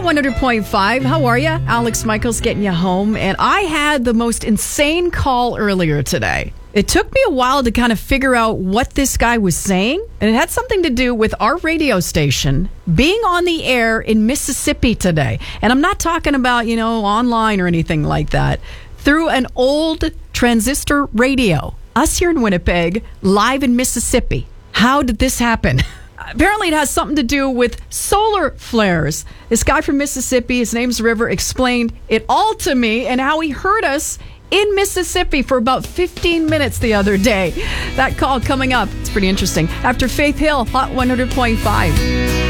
Hot 100.5. How are you? Alex Michaels getting you home. And I had the most insane call earlier today. It took me a while to kind of figure out what this guy was saying. And it had something to do with our radio station being on the air in Mississippi today. And I'm not talking about, online or anything like that. Through an old transistor radio. Us here in Winnipeg, live in Mississippi. How did this happen? Apparently it has something to do with solar flares. This guy from Mississippi, his name's River, explained it all to me and how he heard us in Mississippi for about 15 minutes the other day. That call coming up. It's pretty interesting. After Faith Hill, Hot 100.5.